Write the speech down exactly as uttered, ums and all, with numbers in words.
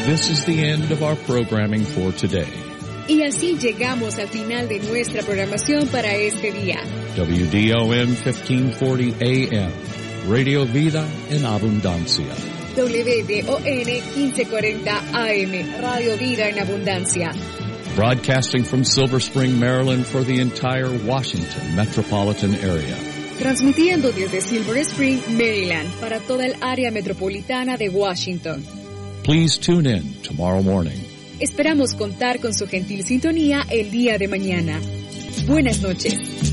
this is the end of our programming for today. Y así llegamos al final de nuestra programación para este día. W D O N fifteen forty A M, Radio Vida en Abundancia. W D O N quince cuarenta A M, Radio Vida en Abundancia. Broadcasting from Silver Spring, Maryland for the entire Washington metropolitan area. Transmitiendo desde Silver Spring, Maryland, para toda el área metropolitana de Washington. Please tune in tomorrow morning. Esperamos contar con su gentil sintonía el día de mañana. Buenas noches.